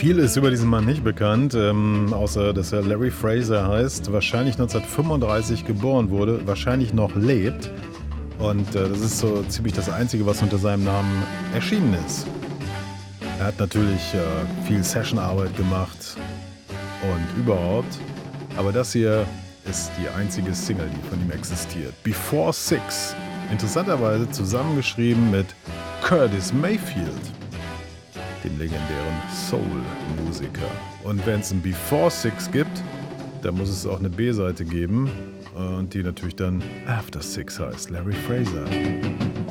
Viel ist über diesen Mann nicht bekannt, außer dass er Larry Fraser heißt, wahrscheinlich 1935 geboren wurde, wahrscheinlich noch lebt. Und das ist so ziemlich das Einzige, was unter seinem Namen erschienen ist. Er hat natürlich viel Sessionarbeit gemacht und überhaupt. Aber das hier ist die einzige Single, die von ihm existiert. Before Six. Interessanterweise zusammengeschrieben mit Curtis Mayfield, dem legendären Soul-Musiker. Und wenn es ein Before Six gibt, dann muss es auch eine B-Seite geben. Und die natürlich dann After Six heißt. Larry Fraser.